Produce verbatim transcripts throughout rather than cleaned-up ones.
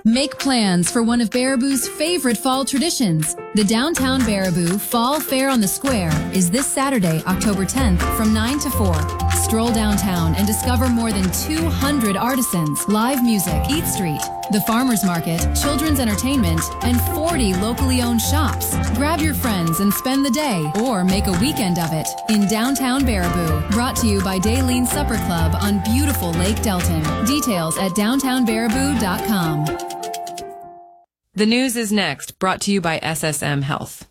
Make plans for one of Baraboo's favorite fall traditions. The Downtown Baraboo Fall Fair on the Square is this Saturday, October tenth from nine to four. Stroll downtown and discover more than two hundred artisans, live music, Eat Street, the farmers market, children's entertainment, and forty locally owned shops. Grab your friends and spend the day or make a weekend of it in downtown Baraboo. Brought to you by Daleen Supper Club on beautiful Lake Delton. Details at downtown baraboo dot com. The news is next, brought to you by S S M Health.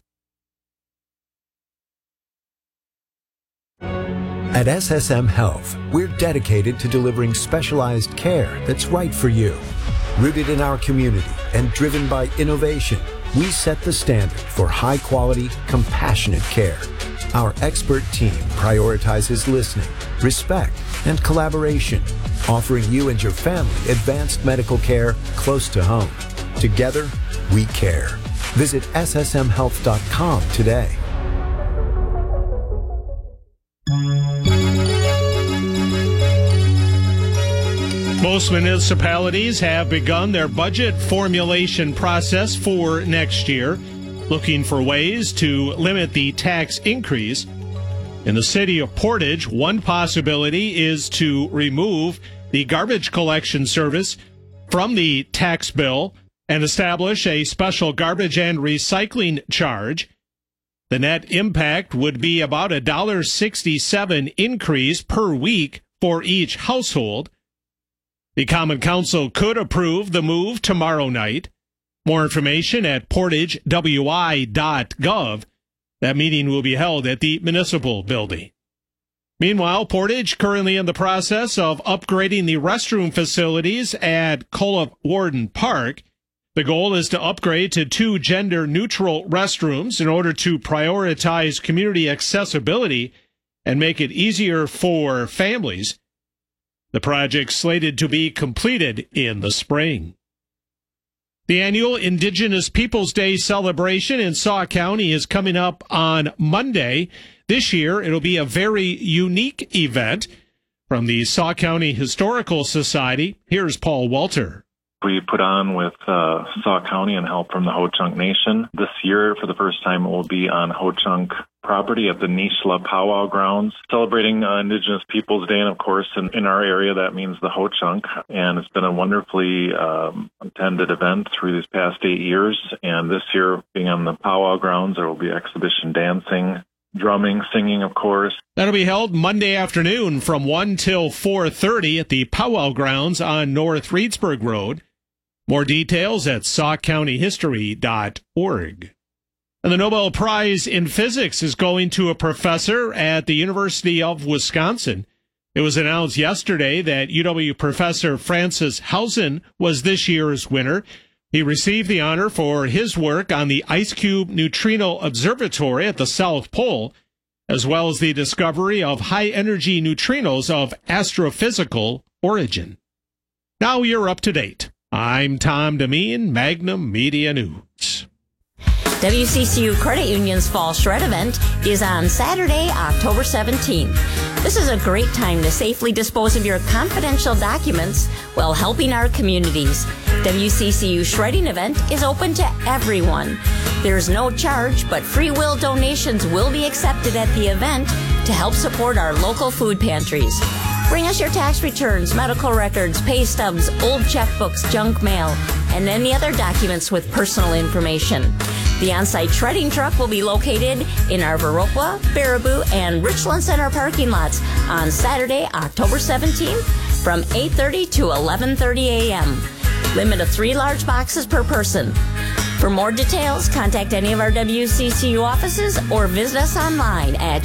At S S M Health, we're dedicated to delivering specialized care that's right for you. Rooted in our community and driven by innovation, we set the standard for high-quality, compassionate care. Our expert team prioritizes listening, respect, and collaboration, offering you and your family advanced medical care close to home. Together, we care. Visit S S M health dot com today. Most municipalities have begun their budget formulation process for next year, looking for ways to limit the tax increase. In the city of Portage, one possibility is to remove the garbage collection service from the tax bill and establish a special garbage and recycling charge. The net impact would be about a one dollar sixty-seven increase per week for each household. The Common Council could approve the move tomorrow night. More information at portage w i dot gov. That meeting will be held at the municipal building. Meanwhile, Portage currently in the process of upgrading the restroom facilities at Culliff Warden Park. The goal is to upgrade to two gender-neutral restrooms in order to prioritize community accessibility and make it easier for families. The project's slated to be completed in the spring. The annual Indigenous Peoples Day celebration in Sauk County is coming up on Monday. This year, it'll be a very unique event. From the Sauk County Historical Society, here's Paul Walter. We put on with uh, Sauk County and help from the Ho-Chunk Nation. This year, for the first time, it will be on Ho-Chunk property at the Nishla Powwow Grounds, celebrating uh, Indigenous Peoples Day. And of course, in, in our area, that means the Ho-Chunk. And it's been a wonderfully um, attended event through these past eight years. And this year, being on the Powwow Grounds, there will be exhibition dancing, drumming, singing, of course. That'll be held Monday afternoon from one till four thirty at the Powwow Grounds on North Reedsburg Road. More details at sauk county history dot org. And the Nobel Prize in Physics is going to a professor at the University of Wisconsin. It was announced yesterday that U W professor Francis Hausen was this year's winner. He received the honor for his work on the IceCube Neutrino Observatory at the South Pole, as well as the discovery of high-energy neutrinos of astrophysical origin. Now you're up to date. I'm Tom Demeen, Magnum Media News. W C C U Credit Union's Fall Shred event is on Saturday, October seventeenth. This is a great time to safely dispose of your confidential documents while helping our communities. W C C U Shredding event is open to everyone. There's no charge, but free will donations will be accepted at the event to help support our local food pantries. Bring us your tax returns, medical records, pay stubs, old checkbooks, junk mail, and any other documents with personal information. The on-site shredding truck will be located in our Viroqua, Baraboo, and Richland Center parking lots on Saturday, October seventeenth from eight thirty to eleven thirty a.m. Limit of three large boxes per person. For more details, contact any of our W C C U offices or visit us online at